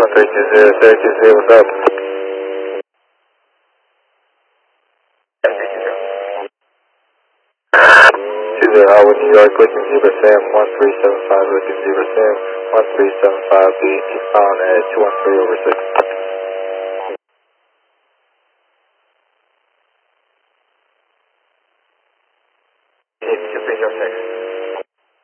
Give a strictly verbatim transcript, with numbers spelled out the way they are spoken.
one three two zero, Syracuse Zero, what's up? two zero, Howard, New York, looking Zebra Sam, one three seven five, looking Zebra Sam, one three seven five, being eastbound at two one three over six. It's two three zero six.